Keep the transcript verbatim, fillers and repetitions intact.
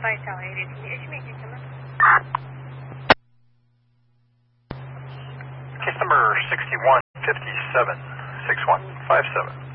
Five Tower eight eighty. Is me customer? Case number sixty-one fifty-seven, six one five seven.